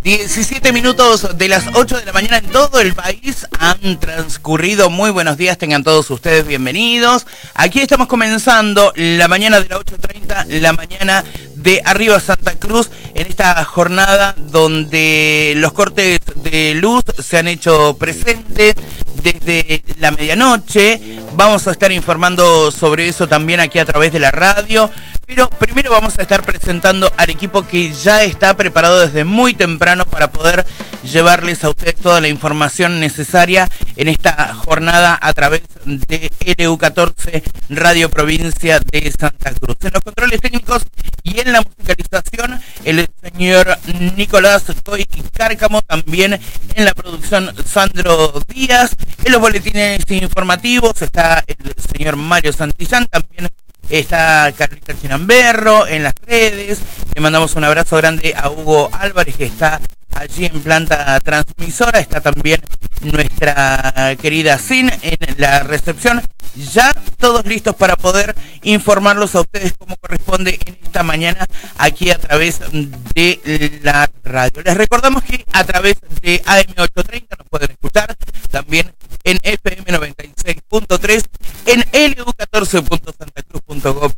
17 minutos de las 8 de la mañana en todo el país han transcurrido. Muy buenos días, tengan todos ustedes bienvenidos. Aquí estamos comenzando la mañana de la 8:30, la mañana de Arriba Santa Cruz, en esta jornada donde los cortes de luz se han hecho presentes desde la medianoche. Vamos a estar informando sobre eso también aquí a través de la radio. Pero primero vamos a estar presentando al equipo que ya está preparado desde muy temprano para poder llevarles a ustedes toda la información necesaria en esta jornada a través de LU14 Radio Provincia de Santa Cruz. En los controles técnicos y en la musicalización, el señor Nicolás Coy Cárcamo, también en la producción Sandro Díaz. En los boletines informativos está el señor Mario Santillán, también está Carlita Chinamberro en las redes. Le mandamos un abrazo grande a Hugo Álvarez, que está allí en planta transmisora. Está también nuestra querida Sin en la recepción. Ya todos listos para poder informarlos a ustedes como corresponde en esta mañana aquí a través de la radio. Les recordamos que a través de AM830 nos pueden escuchar también en FM 96.3, en LU14.santacruz.gov.ar